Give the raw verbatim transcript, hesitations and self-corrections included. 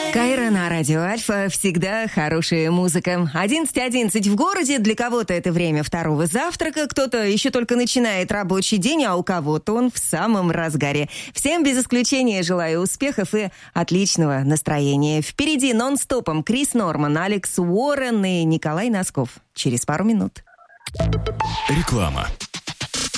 Кайра на радио Альфа. Всегда хорошая музыка. одиннадцать одиннадцать в городе. Для кого-то это время второго завтрака. Кто-то еще только начинает рабочий день, а у кого-то он в самом разгаре. Всем без исключения желаю успехов и отличного настроения. Впереди нон-стопом Крис Норман, Алекс Уоррен и Николай Носков. Через пару минут. Реклама.